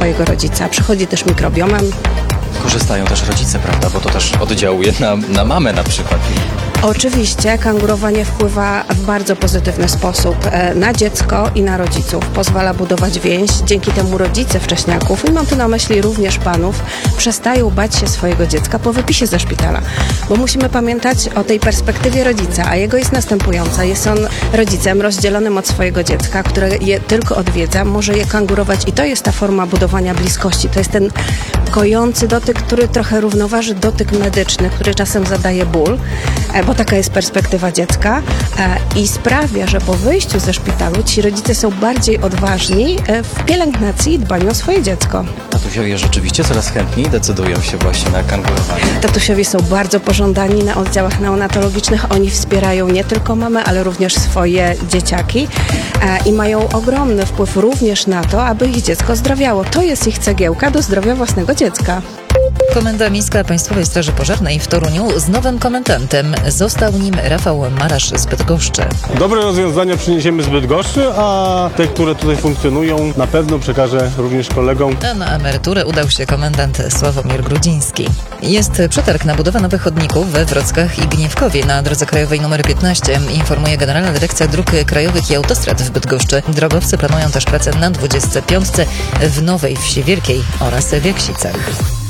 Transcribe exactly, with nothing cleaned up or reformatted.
swojego rodzica. Przychodzi też mikrobiomem. Korzystają też rodzice, prawda? Bo to też oddziałuje na, na mamę na przykład. Oczywiście kangurowanie wpływa w bardzo pozytywny sposób na dziecko i na rodziców. Pozwala budować więź. Dzięki temu rodzice wcześniaków, i mam tu na myśli również panów, przestają bać się swojego dziecka po wypisie ze szpitala. Bo musimy pamiętać o tej perspektywie rodzica, a jego jest następująca. Jest on rodzicem rozdzielonym od swojego dziecka, które je tylko odwiedza, może je kangurować i to jest ta forma budowania bliskości. To jest ten kojący dotyk, który trochę równoważy dotyk medyczny, który czasem zadaje ból, bo taka jest perspektywa dziecka i sprawia, że po wyjściu ze szpitalu ci rodzice są bardziej odważni w pielęgnacji i dbaniu o swoje dziecko. Tatusiowie rzeczywiście coraz chętniej decydują się właśnie na kangurowanie. Tatusiowie są bardzo pożądani na oddziałach neonatologicznych. Oni wspierają nie tylko mamę, ale również swoje dzieciaki i mają ogromny wpływ również na to, aby ich dziecko zdrowiało. To jest ich cegiełka do zdrowia własnego dziecka. Komenda Miejska Państwowej Straży Pożarnej w Toruniu z nowym komendantem. Został nim Rafał Marasz z Bydgoszczy. Dobre rozwiązania przyniesiemy z Bydgoszczy, a te, które tutaj funkcjonują, na pewno przekażę również kolegom. A na emeryturę udał się komendant Sławomir Grudziński. Jest przetarg na budowę nowych chodników we Wrockach i Gniewkowie na drodze krajowej nr piętnaście, informuje Generalna Dyrekcja Dróg Krajowych i Autostrad w Bydgoszczy. Drogowcy planują też pracę na dwudziestce piątce w Nowej Wsi Wielkiej oraz w Jaksicach.